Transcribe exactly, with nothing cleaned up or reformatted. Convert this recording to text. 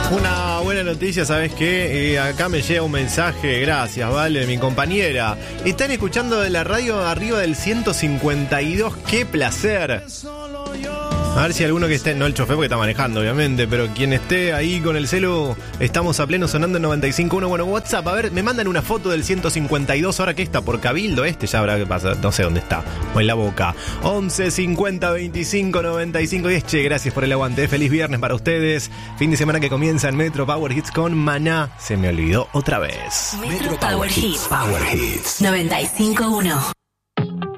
Una buena noticia, ¿sabes qué? Eh, acá me llega un mensaje, gracias, ¿vale? Mi compañera. Están escuchando de la radio arriba del ciento cincuenta y dos, ¡qué placer! A ver si alguno que esté, no el chofer porque está manejando, obviamente, pero quien esté ahí con el celu, estamos a pleno sonando en noventa y cinco punto uno. Bueno, WhatsApp, a ver, me mandan una foto del ciento cincuenta y dos, ahora que está por Cabildo este, ya habrá que pasar, no sé dónde está, o en La Boca. once cincuenta veinticinco noventa y cinco diez. Che, gracias por el aguante, feliz viernes para ustedes. Fin de semana que comienza en Metro Power Hits con Maná. Se me olvidó otra vez. Metro Power Hits. Power Hits. noventa y cinco punto uno.